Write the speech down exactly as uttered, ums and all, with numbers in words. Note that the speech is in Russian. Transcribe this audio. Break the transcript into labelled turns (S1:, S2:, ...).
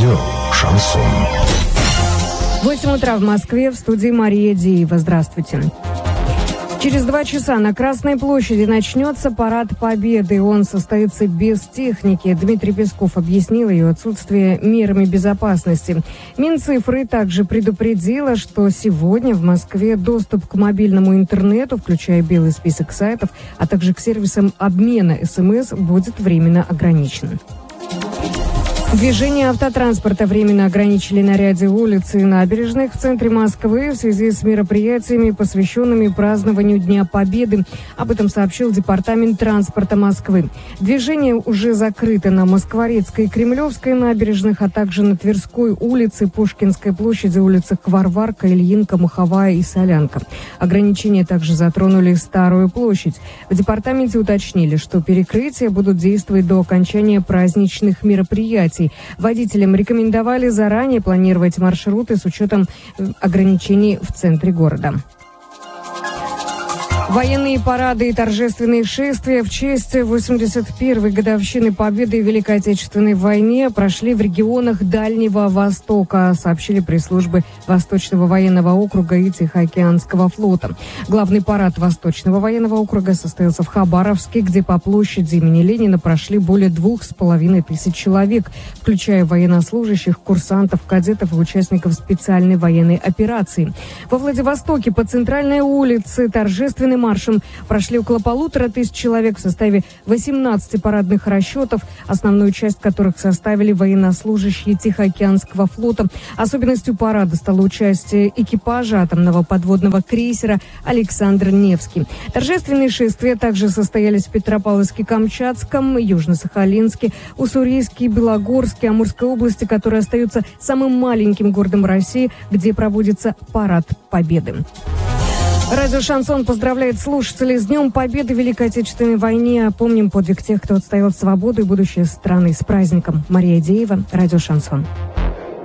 S1: Радио «Шансон».
S2: восемь утра в Москве, в студии Мария Деева. Здравствуйте. Через два часа на Красной площади начнется парад Победы. Он состоится без техники. Дмитрий Песков объяснил ее отсутствие мерами безопасности. Минцифры также предупредила, что сегодня в Москве доступ к мобильному интернету, включая белый список сайтов, а также к сервисам обмена СМС, будет временно ограничен. Движение автотранспорта временно ограничили на ряде улиц и набережных в центре Москвы в связи с мероприятиями, посвященными празднованию Дня Победы. Об этом сообщил Департамент транспорта Москвы. Движение уже закрыто на Москворецкой и Кремлевской набережных, а также на Тверской улице, Пушкинской площади, улицах Варварка, Ильинка, Маховая и Солянка. Ограничения также затронули Старую площадь. В департаменте уточнили, что перекрытия будут действовать до окончания праздничных мероприятий. Водителям рекомендовали заранее планировать маршруты с учетом ограничений в центре города. Военные парады и торжественные шествия в честь восемьдесят первой годовщины Победы в Великой Отечественной войне прошли в регионах Дальнего Востока, сообщили пресс-службы Восточного военного округа и Тихоокеанского флота. Главный парад Восточного военного округа состоялся в Хабаровске, где по площади имени Ленина прошли более двух с половиной тысяч человек, включая военнослужащих, курсантов, кадетов и участников специальной военной операции. Во Владивостоке по центральной улице торжественным маршем прошли около полутора тысяч человек в составе восемнадцати парадных расчетов, основную часть которых составили военнослужащие Тихоокеанского флота. Особенностью парада стало участие экипажа атомного подводного крейсера «Александр Невский». Торжественные шествия также состоялись в Петропавловске-Камчатском, Южно-Сахалинске, Уссурийске, Белогорске, Амурской области, которые остаются самым маленьким городом России, где проводится парад Победы. Радио «Шансон» поздравляет слушателей с Днем Победы в Великой Отечественной войне. Помним подвиг тех, кто отстоял свободу и будущее страны. С праздником. Мария Деева, Радио «Шансон».